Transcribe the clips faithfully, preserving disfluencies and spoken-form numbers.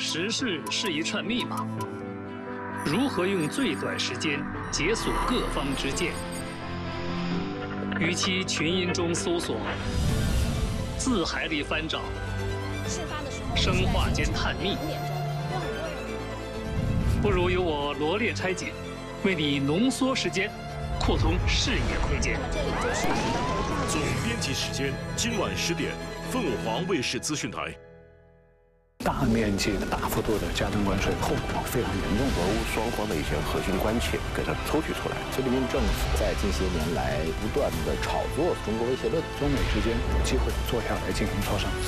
时事是一串密码，如何用最短时间解锁各方之见？与其群音中搜索，字海里翻找，生化间探秘，不如由我罗列拆解，为你浓缩时间，扩充视野空间。 总编辑时间，今晚十点，凤凰卫视资讯台。 大面积的、大幅度的加征关税，后果非常严重。 俄乌双方的一些核心关切给它抽取出来。 菲律宾政府在近些年来不断的炒作中国威胁论， 中美之间有机会坐下来进行磋商。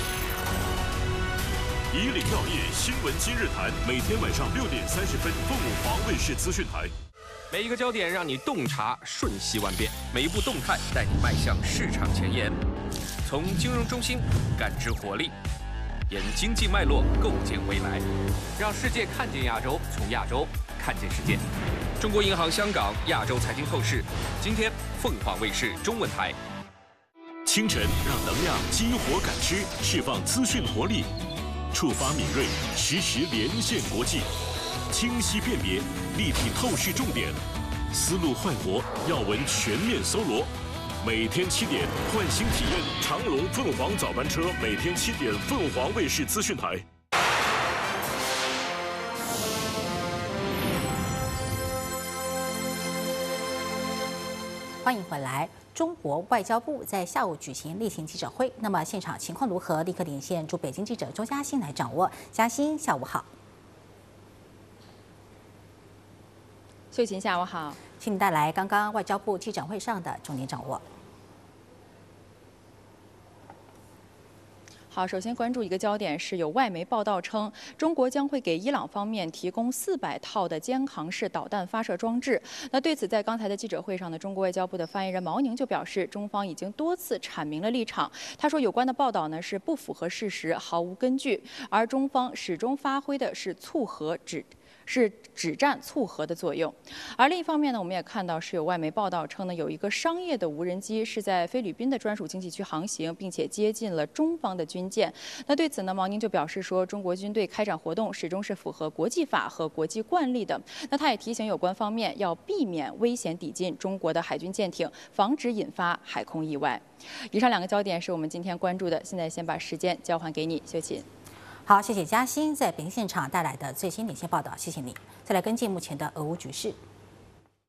以岭药业新闻今日谈，每天晚上六点三十分，凤凰卫视资讯台。 每一个焦点让你洞察瞬息万变，每一步动态带你迈向市场前沿，从金融中心感知活力。 沿经济脉络构建未来，让世界看见亚洲，从亚洲看见世界。中国银行香港亚洲财经透视，今天凤凰卫视中文台。 清晨让能量激活感知，释放资讯活力，触发敏锐，实时连线国际，清晰辨别，立体透视重点，思路焕活，要闻全面搜罗。 每天七点，换新体验长龙凤凰早班车。每天七点，凤凰卫视资讯台。 欢迎回来。中国外交部在下午举行例行记者会，那么现场情况如何？立刻连线驻北京记者周嘉欣来掌握。嘉欣，下午好。 秀琴，下午好。 请你带来刚刚外交部记者会上的重点掌握。 好，首先关注一个焦点是有外媒报道称，中国将会给伊朗方面提供四百套的肩扛式导弹发射装置。那对此，在刚才的记者会上呢，中国外交部的发言人毛宁就表示，中方已经多次阐明了立场。他说，有关的报道呢是不符合事实，毫无根据，而中方始终发挥的是促和止。 是止战促和的作用，而另一方面呢，我们也看到是有外媒报道称呢，有一个商业的无人机是在菲律宾的专属经济区航行，并且接近了中方的军舰。那对此呢，毛宁就表示说，中国军队开展活动始终是符合国际法和国际惯例的。那他也提醒有关方面要避免危险抵近中国的海军舰艇，防止引发海空意外。以上两个焦点是我们今天关注的，现在先把时间交还给你，秀琴。 好，谢谢嘉欣在北京现场带来的最新领先报道，谢谢你。再来跟进目前的俄乌局势。